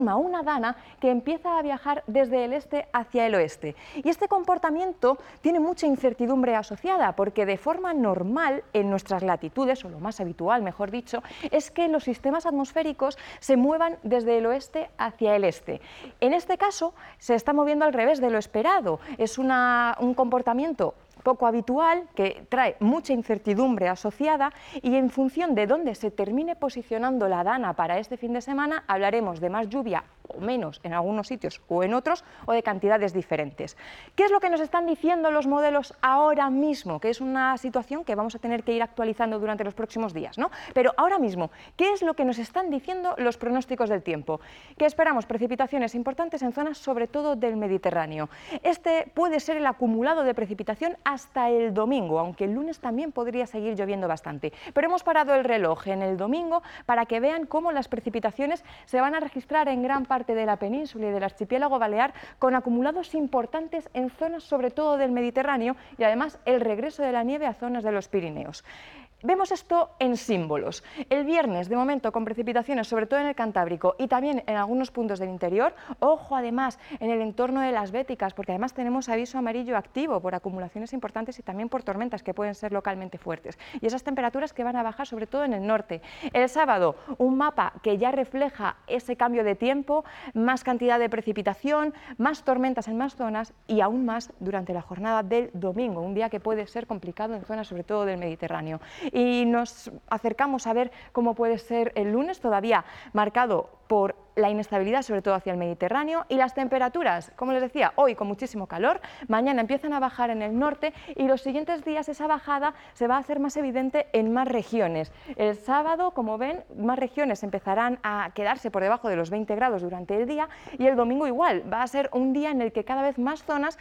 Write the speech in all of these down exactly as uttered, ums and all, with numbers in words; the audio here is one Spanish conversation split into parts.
una dana que empieza a viajar desde el este hacia el oeste. Y este comportamiento tiene mucha incertidumbre asociada, porque de forma normal en nuestras latitudes, o lo más habitual, mejor dicho, es que los sistemas atmosféricos se muevan desde el oeste hacia el este. En este caso se está moviendo al revés de lo esperado. Es una, un comportamiento poco habitual, que trae mucha incertidumbre asociada, y en función de dónde se termine posicionando la dana para este fin de semana, hablaremos de más lluvia o menos en algunos sitios o en otros, o de cantidades diferentes. ¿Qué es lo que nos están diciendo los modelos ahora mismo? Que es una situación que vamos a tener que ir actualizando durante los próximos días, ¿no? Pero ahora mismo, ¿qué es lo que nos están diciendo los pronósticos del tiempo? Que esperamos precipitaciones importantes en zonas sobre todo del Mediterráneo. Este puede ser el acumulado de precipitación hasta el domingo, aunque el lunes también podría seguir lloviendo bastante. Pero hemos parado el reloj en el domingo para que vean cómo las precipitaciones se van a registrar en gran parte de la península y del archipiélago balear, con acumulados importantes en zonas sobre todo del Mediterráneo, y además el regreso de la nieve a zonas de los Pirineos. Vemos esto en símbolos. El viernes, de momento, con precipitaciones, sobre todo en el Cantábrico y también en algunos puntos del interior. Ojo, además, en el entorno de las Béticas, porque además tenemos aviso amarillo activo por acumulaciones importantes y también por tormentas que pueden ser localmente fuertes. Y esas temperaturas que van a bajar, sobre todo en el norte. El sábado, un mapa que ya refleja ese cambio de tiempo, más cantidad de precipitación, más tormentas en más zonas y aún más durante la jornada del domingo, un día que puede ser complicado en zonas, sobre todo del Mediterráneo. Y nos acercamos a ver cómo puede ser el lunes, todavía marcado por la inestabilidad, sobre todo hacia el Mediterráneo, y las temperaturas, como les decía, hoy con muchísimo calor, mañana empiezan a bajar en el norte, y los siguientes días esa bajada se va a hacer más evidente en más regiones. El sábado, como ven, más regiones empezarán a quedarse por debajo de los veinte grados durante el día, y el domingo igual, va a ser un día en el que cada vez más zonas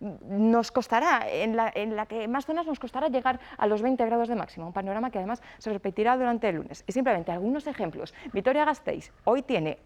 nos costará, en la, en la que más zonas nos costará llegar a los veinte grados de máxima, un panorama que además se repetirá durante el lunes. Y simplemente algunos ejemplos. Vitoria-Gasteiz hoy tiene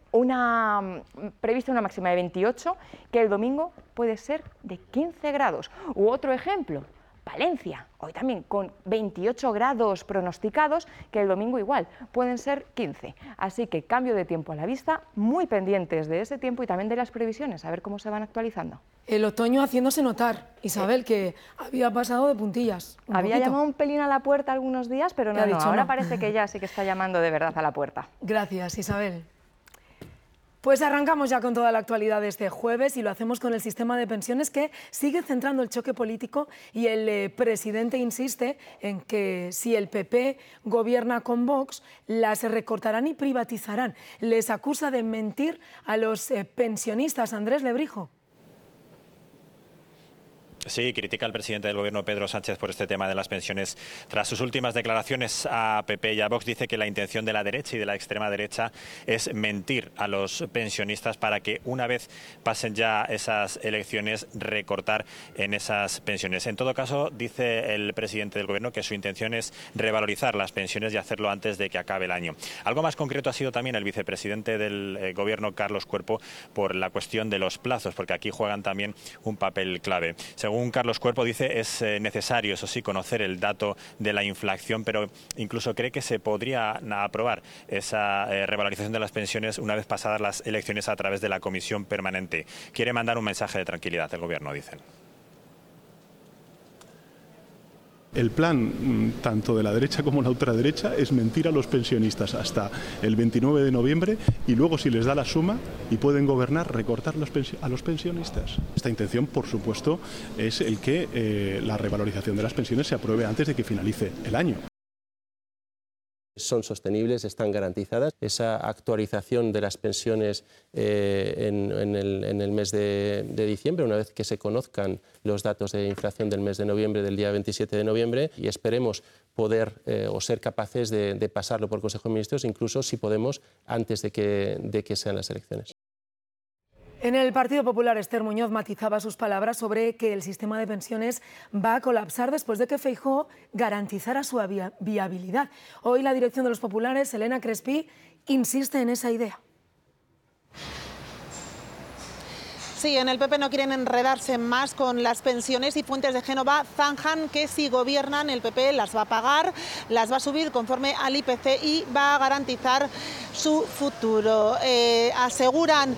una prevista una máxima de veintiocho, que el domingo puede ser de quince grados. U otro ejemplo, Valencia, hoy también con veintiocho grados pronosticados, que el domingo igual pueden ser quince. Así que cambio de tiempo a la vista, muy pendientes de ese tiempo y también de las previsiones, a ver cómo se van actualizando. El otoño haciéndose notar, Isabel, que había pasado de puntillas. Había poquito. llamado un pelín a la puerta algunos días, pero no, no, dicho, ahora no. parece que ya sí que está llamando de verdad a la puerta. Gracias, Isabel. Pues arrancamos ya con toda la actualidad de este jueves, y lo hacemos con el sistema de pensiones, que sigue centrando el choque político, y el eh, presidente insiste en que si el P P gobierna con Vox, las recortarán y privatizarán. Les acusa de mentir a los eh, pensionistas. Andrés Lebrijo. Sí, critica al presidente del Gobierno, Pedro Sánchez, por este tema de las pensiones. Tras sus últimas declaraciones a P P y a Vox, dice que la intención de la derecha y de la extrema derecha es mentir a los pensionistas para que, una vez pasen ya esas elecciones, recortar en esas pensiones. En todo caso, dice el presidente del Gobierno que su intención es revalorizar las pensiones y hacerlo antes de que acabe el año. Algo más concreto ha sido también el vicepresidente del eh, Gobierno, Carlos Cuerpo, por la cuestión de los plazos, porque aquí juegan también un papel clave. Según Carlos Cuerpo, dice, es eh, necesario, eso sí, conocer el dato de la inflación, pero incluso cree que se podría aprobar esa eh, revalorización de las pensiones una vez pasadas las elecciones a través de la comisión permanente. Quiere mandar un mensaje de tranquilidad al Gobierno, dicen. El plan, tanto de la derecha como la ultraderecha, es mentir a los pensionistas hasta el veintinueve de noviembre, y luego, si les da la suma y pueden gobernar, recortar los a los pensionistas. Esta intención, por supuesto, es el que eh, la revalorización de las pensiones se apruebe antes de que finalice el año. Son sostenibles, están garantizadas. Esa actualización de las pensiones eh, en, en, el, en el mes de, de diciembre, una vez que se conozcan los datos de inflación del mes de noviembre, del día veintisiete de noviembre, y esperemos poder eh, o ser capaces de, de pasarlo por Consejo de Ministros, incluso si podemos, antes de que, de que sean las elecciones. En el Partido Popular, Esther Muñoz matizaba sus palabras sobre que el sistema de pensiones va a colapsar después de que Feijóo garantizara su viabilidad. Hoy la dirección de los populares, Elena Crespí, insiste en esa idea. Sí, en el P P no quieren enredarse más con las pensiones, y fuentes de Génova zanjan que si gobiernan el P P las va a pagar, las va a subir conforme al I P C y va a garantizar su futuro. Eh, aseguran